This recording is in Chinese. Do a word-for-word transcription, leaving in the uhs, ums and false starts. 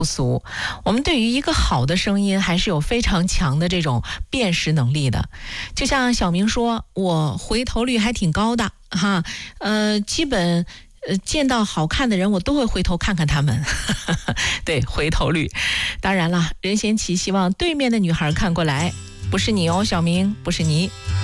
俗，我们对于一个好的声音还是有非常强的这种辨识能力的。就像小明说，我回头率还挺高的哈，呃，基本呃见到好看的人，我都会回头看看他们。对，回头率。当然了，任贤齐希望对面的女孩看过来，不是你哦，小明，不是你。